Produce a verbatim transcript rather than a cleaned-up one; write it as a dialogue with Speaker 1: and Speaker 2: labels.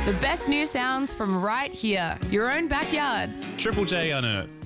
Speaker 1: The best new sounds from right here, your own backyard.
Speaker 2: Triple J Unearthed.